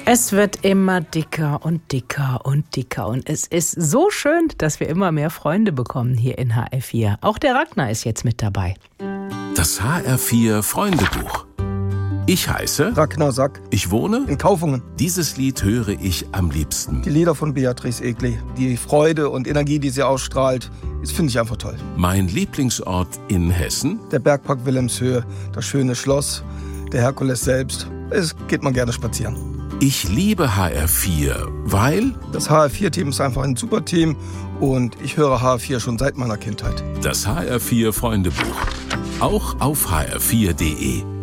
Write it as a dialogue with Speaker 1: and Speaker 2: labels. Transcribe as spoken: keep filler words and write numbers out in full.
Speaker 1: Es wird immer dicker und dicker und dicker. Und es ist so schön, dass wir immer mehr Freunde bekommen hier in H R vier. Auch der Ragnar ist jetzt mit dabei.
Speaker 2: Das H R vier Freundebuch. Ich heiße
Speaker 3: Ragnar Sack.
Speaker 2: Ich wohne
Speaker 3: in Kaufungen.
Speaker 2: Dieses Lied höre ich am liebsten.
Speaker 3: Die Lieder von Beatrice Egli. Die Freude und Energie, die sie ausstrahlt, das finde ich einfach toll.
Speaker 2: Mein Lieblingsort in Hessen?
Speaker 3: Der Bergpark Wilhelmshöhe, das schöne Schloss, der Herkules selbst. Es geht man gerne spazieren.
Speaker 2: Ich liebe H R vier, weil...
Speaker 3: Das H R vier Team ist einfach ein super Team und ich höre H R vier schon seit meiner Kindheit.
Speaker 2: Das H R vier Freundebuch. Auch auf h r vier punkt de.